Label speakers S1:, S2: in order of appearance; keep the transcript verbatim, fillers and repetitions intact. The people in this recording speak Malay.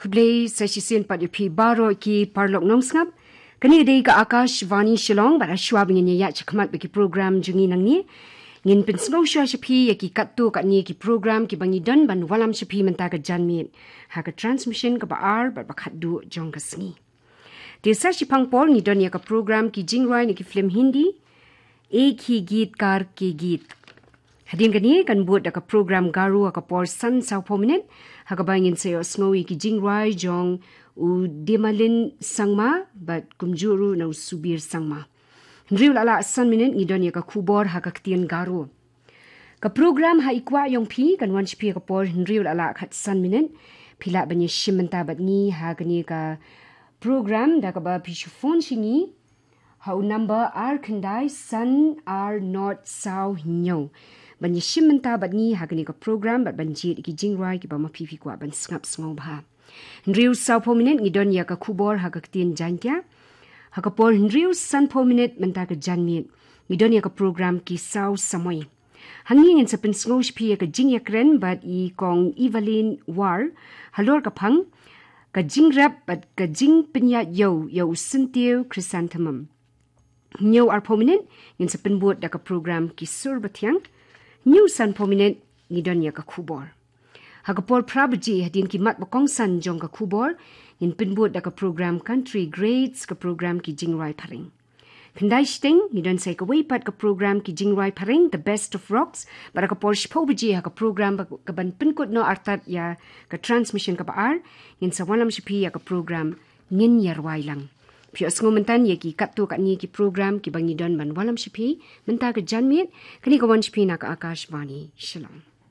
S1: Kublay sa sisin pat yupi baro ki parlok nong snap. Kani day ka Akash Vani Shillong bara shwab ngin ya chakmat bagi program jungi nang ni. Ngin pinsngaw siya sipi yaki katto kat ni ki program ki bangi dan ban walam sipi mentaga janmit. Haka transmission ka baar bat bakaddu jong kasngi. Desa sipang pol ni don ya ka program ki jingrai ni ki film Hindi. Ek hi geet kar ki geet. Hadin kani kan buat da ka program garu ka por san sau po minute. Haka bangin sayo snowy ki jingrai jong u demalin sangma bat kumjuru na subir sangma. Nriul ala san minute ngidon ya ka kubor haka ktian garu. Ka program ha ikwa yong pi kan wan shpi ka por nriul ala khat san minute pila banye shimenta bat ni ha kani ka program da ka ba pi phone shingi ha u number r kandai san r not sau nyo. Banye shimenta bat ni ha kani ka program bat banjit ki jingrai ki ba ma pi pi kwa ban ngap sngaw ba. Nriu sau po minute ngidon ya ka kubor haka ktian jantya. Haka por nriu san po minute menta ka janmit. Ngidon ya ka program ki sau samoy. Hangingin sa pinsngaw shpi ya ka jing yakren bat i kong Evelyn War. Halor ka pang. Ka jing rap bat ka jing pinya yaw yaw sintiw chrysanthemum. Nyaw ar po minute ngin sa pinbuot da ka program ki sur batyang. New san po minute ngidon ya ka kubor. Hagapor prabaji hadin ki mat bakong san jong ka kubor in pinbuot da ka program country grades ka program ki jingrai paring. Kandai sting ngidon say ka waypat ka program ki jingrai paring the best of rocks bara ka por shpobaji ha ka program ka ban pinkot no artat ya ka transmission ka baar in sa walam shipi ya ka program ngin yarwai lang. Pios ngomentan ya ki katto ka ni ki program ki bangidon ban walam shipi menta ka janmit kani ka wan shipi na ka Akash Vani Shillong.